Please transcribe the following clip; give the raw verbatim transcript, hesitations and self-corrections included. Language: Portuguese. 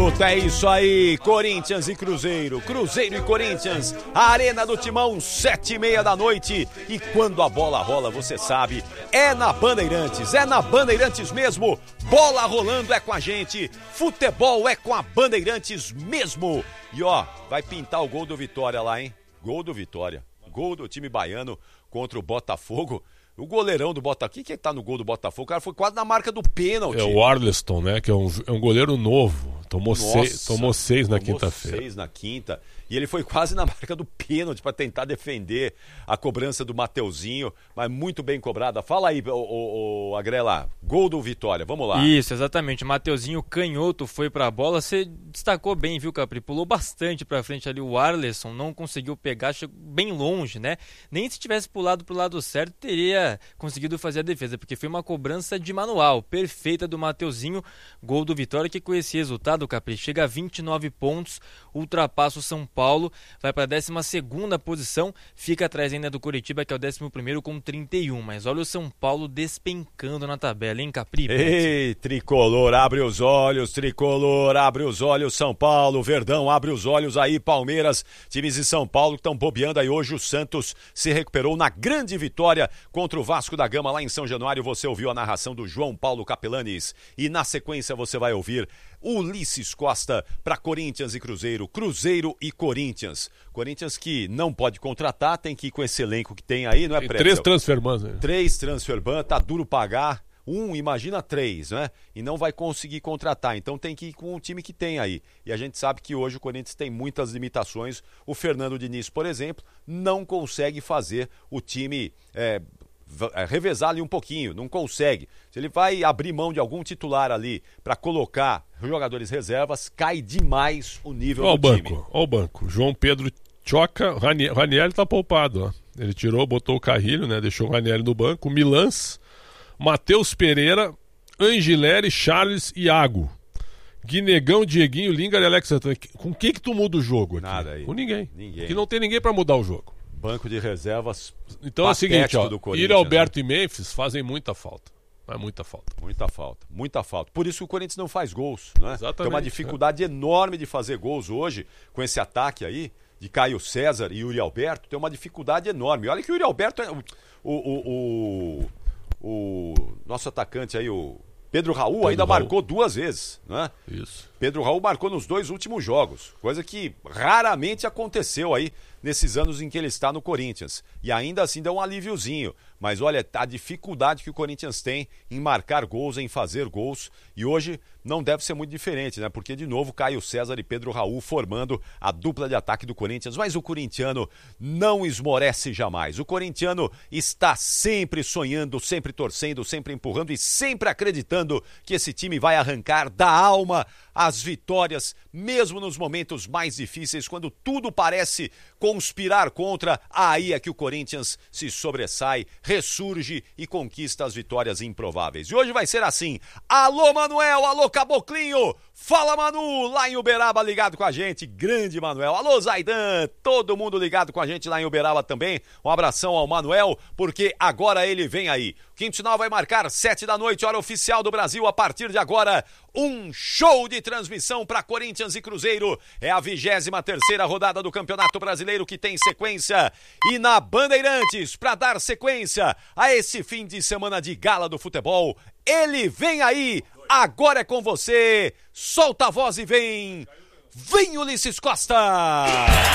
minuta, é isso aí, Corinthians e Cruzeiro, Cruzeiro e Corinthians, a Arena do Timão, sete e meia da noite, e quando a bola rola, você sabe, é na Bandeirantes, é na Bandeirantes mesmo, bola rolando é com a gente, futebol é com a Bandeirantes mesmo, e ó, vai pintar o gol do Vitória lá, hein, gol do Vitória, gol do time baiano contra o Botafogo. O goleirão do Botafogo, quem que é que tá no gol do Botafogo? O cara foi quase na marca do pênalti. É o Arleston, né? Que é um, é um goleiro novo. Tomou, Nossa, seis, tomou seis na quinta-feira. seis na quinta. E ele foi quase na marca do pênalti para tentar defender a cobrança do Mateuzinho, mas muito bem cobrada. Fala aí, o, o, o Agrela, gol do Vitória, vamos lá. Isso, exatamente. O Mateuzinho canhoto foi pra bola. Você destacou bem, viu, Capri? Pulou bastante pra frente ali o Arleston, não conseguiu pegar, chegou bem longe, né? Nem se tivesse pulado pro lado certo, teria conseguido fazer a defesa, porque foi uma cobrança de manual, perfeita do Mateuzinho. Gol do Vitória, que com esse resultado, Capri, chega a vinte e nove pontos, ultrapassa o São Paulo, vai para a décima segunda posição, fica atrás ainda do Coritiba, que é o décimo primeiro com trinta e um, mas olha o São Paulo despencando na tabela, hein, Capri? Ei, Tricolor, abre os olhos, Tricolor, abre os olhos, São Paulo, Verdão, abre os olhos aí, Palmeiras, times de São Paulo que estão bobeando aí hoje, o Santos se recuperou na grande vitória contra o Vasco da Gama lá em São Januário, você ouviu a narração do João Paulo Capelanes, e na sequência você vai ouvir Ulisses Costa para Corinthians e Cruzeiro, Cruzeiro e Corinthians. Corinthians que não pode contratar, tem que ir com esse elenco que tem aí, não é, Pretzel? Três transferbans. Né? Três transferbans, tá duro pagar. Um, imagina três, né? E não vai conseguir contratar, então tem que ir com o time que tem aí. E a gente sabe que hoje o Corinthians tem muitas limitações. O Fernando Diniz, por exemplo, não consegue fazer o time... É, revezar ali um pouquinho, não consegue. Se ele vai abrir mão de algum titular ali para colocar jogadores reservas, cai demais o nível ó do o time. Banco, ó o banco, João Pedro Choca, o Ranieri tá poupado, ó. Ele tirou, botou o Carrilho, né? Deixou o Ranieri no banco, Milans, Matheus Pereira, Angileri, Charles e Iago. Guinegão, Dieguinho, Lingard e Alex Santana. Com quem que tu muda o jogo aqui? Nada aí. Com ninguém. Ninguém. Que não tem ninguém para mudar o jogo. Banco de reservas. Então é o seguinte, ó, Iri Alberto, né? E Memphis fazem muita falta. É muita falta. Muita falta, muita falta. Por isso que o Corinthians não faz gols, né? Exatamente. Tem uma dificuldade é. enorme de fazer gols hoje, com esse ataque aí, de Caio César e Yuri Alberto, tem uma dificuldade enorme. Olha que o Yuri Alberto é o, o, o, o, o nosso atacante aí, o Pedro Raul, Pedro ainda Raul. marcou duas vezes, né? Isso. Pedro Raul marcou nos dois últimos jogos, coisa que raramente aconteceu aí nesses anos em que ele está no Corinthians. E ainda assim dá um alíviozinho. Mas olha, a dificuldade que o Corinthians tem em marcar gols, em fazer gols. E hoje não deve ser muito diferente, né? Porque, de novo, Caio César e Pedro Raul formando a dupla de ataque do Corinthians. Mas o corintiano não esmorece jamais. O corintiano está sempre sonhando, sempre torcendo, sempre empurrando e sempre acreditando que esse time vai arrancar da alma as vitórias, mesmo nos momentos mais difíceis, quando tudo parece conspirar contra, aí é que o Corinthians se sobressai, ressurge e conquista as vitórias improváveis. E hoje vai ser assim. Alô, Manuel, alô, Caboclinho, fala, Manu, lá em Uberaba ligado com a gente, grande Manuel. Alô, Zaidan, todo mundo ligado com a gente lá em Uberaba também. Um abração ao Manuel, porque agora ele vem aí. O Quinto Sinal vai marcar sete da noite, hora oficial do Brasil, a partir de agora, um show de transmissão para Corinthians e Cruzeiro. É a vigésima terceira rodada do Campeonato Brasileiro que tem sequência. E na Bandeirantes, para dar sequência a esse fim de semana de gala do futebol, ele vem aí, agora é com você. Solta a voz e vem, vem Ulisses Costa!